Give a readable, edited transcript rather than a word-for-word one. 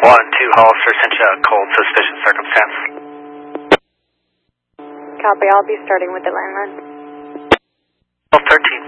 1-2 Hollister sent you a cold suspicious circumstance. Copy, I'll be starting with the landline. 1213